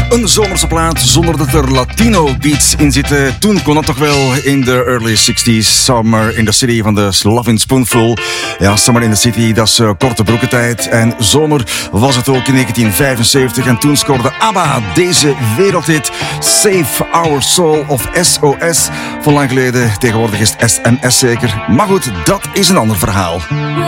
Een zomerse plaat zonder dat er Latino beats in zitten. Toen kon dat toch wel in de early 60s. Summer in the City van de Lovin' Spoonful. Ja, Summer in the City, dat is korte broekentijd. En zomer was het ook in 1975. En toen scoorde ABBA deze wereldhit Save Our Soul of SOS. Van lang geleden, tegenwoordig is het SMS zeker. Maar goed, dat is een ander verhaal.